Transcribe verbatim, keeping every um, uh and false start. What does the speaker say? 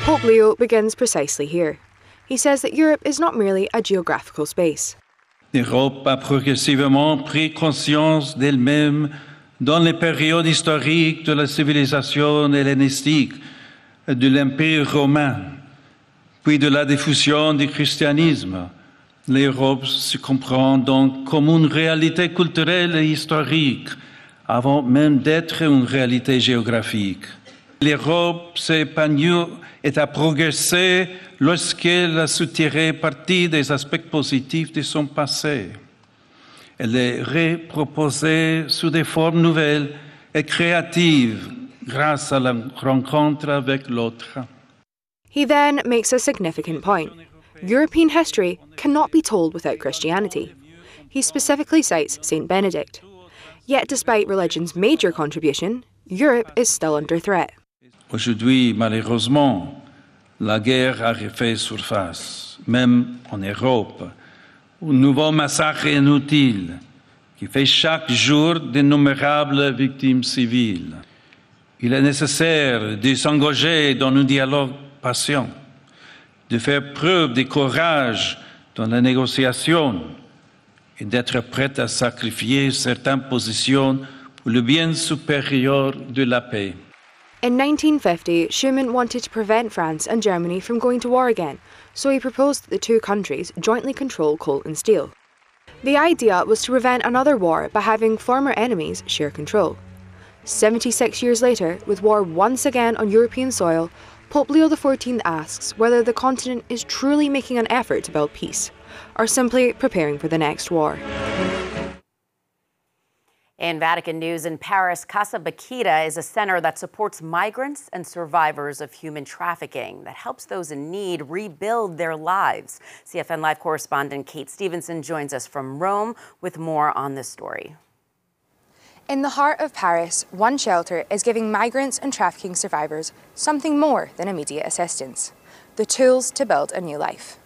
Pope Leo begins precisely here. He says that Europe is not merely a geographical space. L'Europe a progressivement pris conscience d'elle-même dans les périodes historiques de la civilisation hellénistique, de l'Empire romain, puis de la diffusion du christianisme. L'Europe se comprend donc comme une réalité culturelle et historique, avant même d'être une réalité géographique. L'Europe s'est épanouie et a progressé lorsqu'elle a su tirer parti des aspects positifs de son passé. Elle est reproposée sous des formes nouvelles et créatives grâce à la rencontre avec l'autre. He then makes a significant point. European history cannot be told without Christianity. He specifically cites Saint Benedict. Yet despite religion's major contribution, Europe is still under threat. Aujourd'hui, malheureusement, la guerre a refait surface, même en Europe. Un nouveau massacre inutile qui fait chaque jour d'innombrables victimes civiles. Il est nécessaire de s'engager dans un dialogue patient, de faire preuve de courage dans la négociation et d'être prêt à sacrifier certaines positions pour le bien supérieur de la paix. In nineteen fifty, Schuman wanted to prevent France and Germany from going to war again, so he proposed that the two countries jointly control coal and steel. The idea was to prevent another war by having former enemies share control. seventy-six years later, with war once again on European soil, Pope Leo the fourteenth asks whether the continent is truly making an effort to build peace, or simply preparing for the next war. In Vatican news, in Paris, Casa Baquita is a center that supports migrants and survivors of human trafficking, that helps those in need rebuild their lives. C F N Live correspondent Kate Stevenson joins us from Rome with more on this story. In the heart of Paris, one shelter is giving migrants and trafficking survivors something more than immediate assistance: the tools to build a new life.